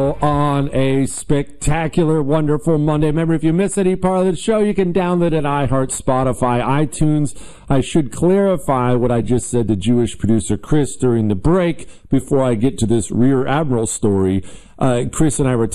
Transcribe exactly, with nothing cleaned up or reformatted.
On a spectacular, wonderful Monday. Remember, if you miss any part of the show, you can download it at iHeart, Spotify, iTunes. I should clarify what I just said to Jewish producer Chris during the break before I get to this Rear Admiral story. Uh, Chris and I were